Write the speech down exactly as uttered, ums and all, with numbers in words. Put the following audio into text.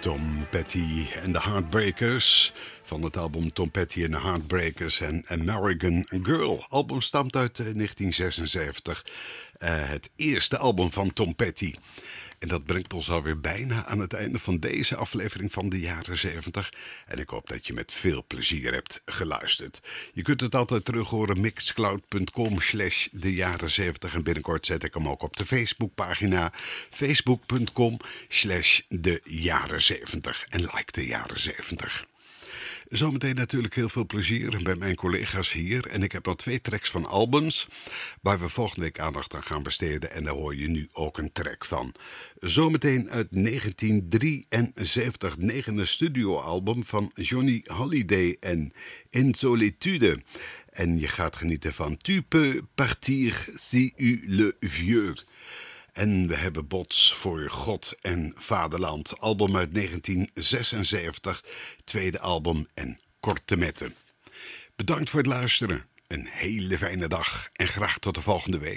Tom Petty en de Heartbreakers van het album Tom Petty en de Heartbreakers en American Girl. Het album stamt uit uh, negentien zesenzeventig, uh, het eerste album van Tom Petty. En dat brengt ons alweer bijna aan het einde van deze aflevering van de jaren zeventig. En ik hoop dat je met veel plezier hebt geluisterd. Je kunt het altijd terug horen, mixcloud.com slash de jaren zeventig. En binnenkort zet ik hem ook op de Facebookpagina, facebook.com slash de jaren zeventig. En like de jaren zeventig. Zometeen natuurlijk heel veel plezier bij mijn collega's hier. En ik heb al twee tracks van albums waar we volgende week aandacht aan gaan besteden. En daar hoor je nu ook een track van. Zometeen uit negentien drieënzeventig, negende studioalbum van Johnny Hallyday en In Solitude. En je gaat genieten van Tu peux partir si u le vieux. En we hebben Bots voor God en Vaderland. Album uit negentien zesenzeventig. Tweede album en korte metten. Bedankt voor het luisteren. Een hele fijne dag en graag tot de volgende week.